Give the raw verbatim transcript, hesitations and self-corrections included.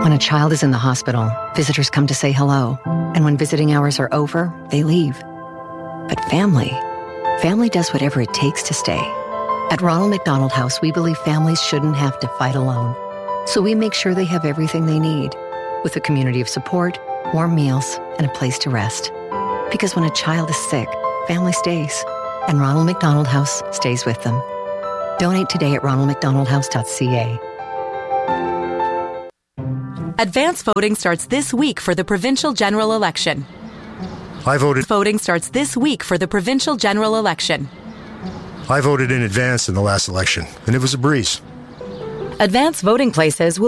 When a child is in the hospital, visitors come to say hello. And when visiting hours are over, they leave. But family, family does whatever it takes to stay. At Ronald McDonald House, we believe families shouldn't have to fight alone. So we make sure they have everything they need, with a community of support, warm meals, and a place to rest. Because when a child is sick, family stays. And Ronald McDonald House stays with them. Donate today at ronald mcdonald house dot c a. Advance voting starts this week for the provincial general election. I voted. Voting starts this week for the provincial general election. I voted in advance in the last election, and it was a breeze. Advance voting places will